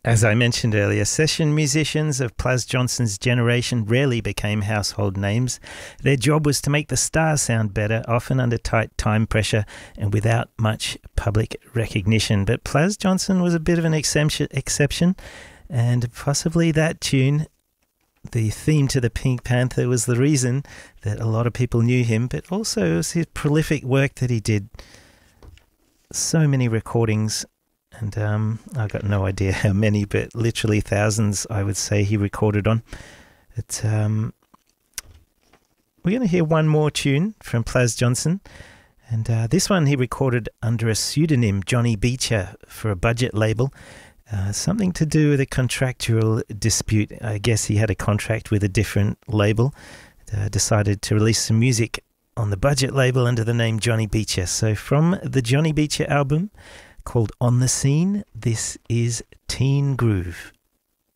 As I mentioned earlier, session musicians of Plas Johnson's generation rarely became household names. Their job was to make the stars sound better, often under tight time pressure and without much public recognition. But Plas Johnson was a bit of an exception, and possibly that tune, the theme to the Pink Panther, was the reason that a lot of people knew him, but also it was his prolific work that he did. So many recordings. And I've got no idea how many, but literally thousands, I would say, he recorded on. We're going to hear one more tune from Plas Johnson. And this one he recorded under a pseudonym, Johnny Beecher, for a budget label. Something to do with a contractual dispute. I guess he had a contract with a different label. Decided to release some music on the budget label under the name Johnny Beecher. So from the Johnny Beecher album, called On the Scene, this is Teen Groove.